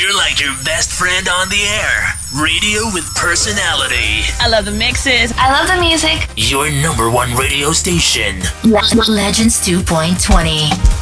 You're like your best friend on the air. Radio with personality. I love the mixes. I love the music. Your #1 radio station. Legends 2.20.